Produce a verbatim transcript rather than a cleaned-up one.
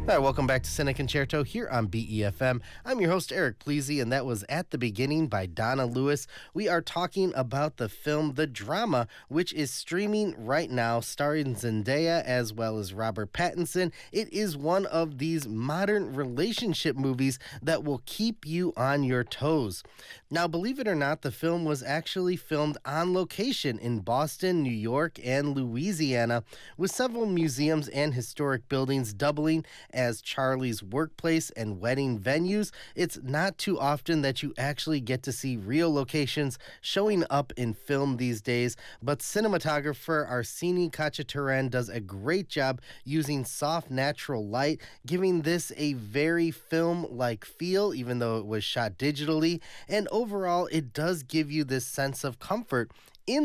Hi, welcome back to Cine Concerto here on B E F M. I'm your host, Eric Pleasy, and that was At the Beginning by Donna Lewis. We are talking about the film The Drama, which is streaming right now, starring Zendaya as well as Robert Pattinson. It is one of these modern relationship movies that will keep you on your toes. Now, believe it or not, the film was actually filmed on location in Boston, New York, and Louisiana, with several museums and historic buildings doubling as Charlie's workplace and wedding venues. It's not too often that you actually get to see real locations showing up in film these days, but cinematographer Arsini Khachaturian does a great job using soft natural light, giving this a very film-like feel, even though it was shot digitally, and overall it does give you this sense of comfort